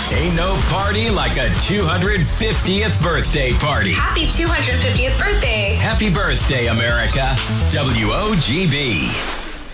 Ain't no party like a 250th birthday party. Happy 250th birthday. Happy birthday, America. WOGB.